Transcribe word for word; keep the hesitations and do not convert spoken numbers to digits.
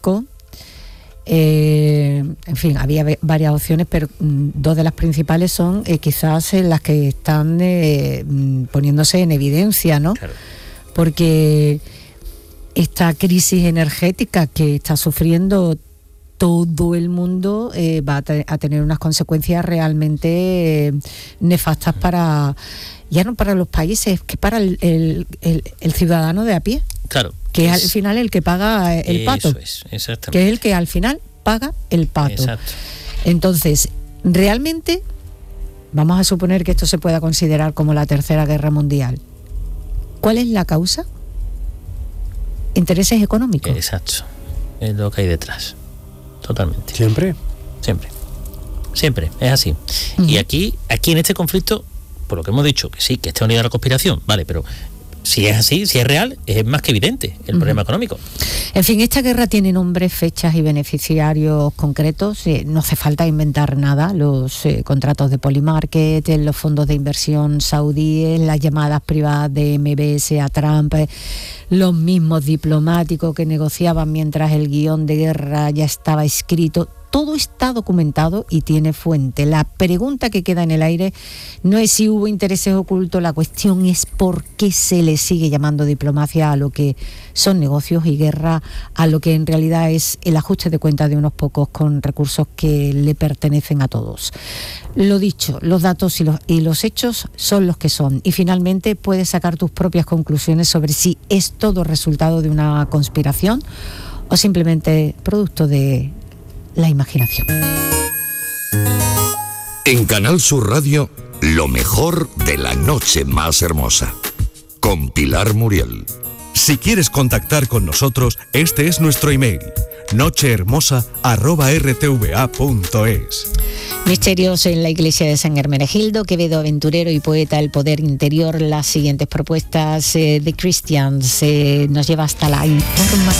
económico. Eh, en fin, había ve- varias opciones, pero mm, dos de las principales son eh, quizás eh, las que están eh, mm, poniéndose en evidencia, ¿no? Claro. Porque esta crisis energética que está sufriendo todo el mundo eh, va a, te- a tener unas consecuencias realmente eh, nefastas para, ya no para los países, que para el, el, el, el ciudadano de a pie, Claro. que es es, al final el que paga el pato, Eso es, exactamente. que es el que al final paga el pato. Exacto. Entonces, realmente, vamos a suponer que esto se pueda considerar como la Tercera Guerra Mundial. ¿Cuál es la causa? Intereses económicos. Exacto. Es lo que hay detrás. Totalmente. ¿Siempre? Siempre. Siempre. Es así. Uh-huh. Y aquí, aquí en este conflicto, por lo que hemos dicho, que sí, que está unida a la conspiración, vale, pero si es así, si es real, es más que evidente el uh-huh. problema económico. En fin, esta guerra tiene nombres, fechas y beneficiarios concretos. Eh, no hace falta inventar nada. Los eh, contratos de Polymarket, eh, los fondos de inversión saudíes, las llamadas privadas de M B S a Trump, eh, los mismos diplomáticos que negociaban mientras el guión de guerra ya estaba escrito. Todo está documentado y tiene fuente. La pregunta que queda en el aire no es si hubo intereses ocultos, la cuestión es por qué se le sigue llamando diplomacia a lo que son negocios y guerra a lo que en realidad es el ajuste de cuentas de unos pocos con recursos que le pertenecen a todos. Lo dicho, los datos y los, y los hechos son los que son, y finalmente puedes sacar tus propias conclusiones sobre si es todo resultado de una conspiración o simplemente producto de la imaginación. En Canal Sur Radio, lo mejor de la noche más hermosa, con Pilar Muriel. Si quieres contactar con nosotros, este es nuestro email, nochehermosa arroba r t v a punto es. Misterios en la iglesia de San Hermenegildo, Quevedo, aventurero y poeta, el poder interior. Las siguientes propuestas eh, de Christians eh, nos lleva hasta la información.